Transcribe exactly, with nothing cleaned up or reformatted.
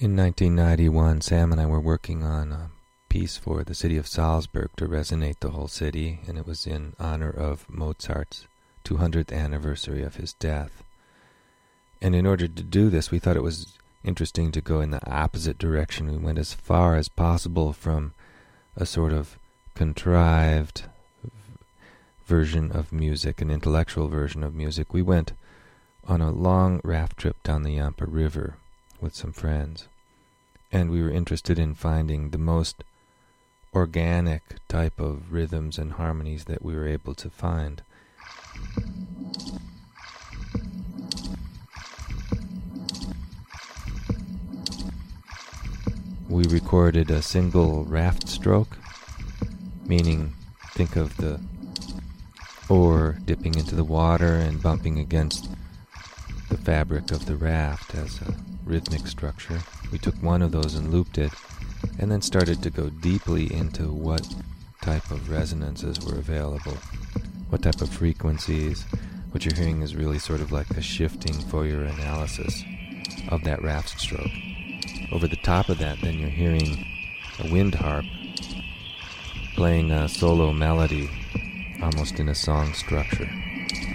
In nineteen ninety-one, Sam and I were working on a piece for the city of Salzburg to resonate the whole city, and it was in honor of Mozart's two hundredth anniversary of his death. And in order to do this, we thought it was interesting to go in the opposite direction. We went as far as possible from a sort of contrived version of music, an intellectual version of music. We went on a long raft trip down the Yampa River with some friends, and we were interested in finding the most organic type of rhythms and harmonies that we were able to find. We recorded a single raft stroke, meaning think of the oar dipping into the water and bumping against the fabric of the raft as a rhythmic structure. We took one of those and looped it, and then started to go deeply into what type of resonances were available, what type of frequencies. What you're hearing is really sort of like a shifting Fourier analysis of that raft stroke. Over the top of that, then you're hearing a wind harp playing a solo melody, almost in a song structure.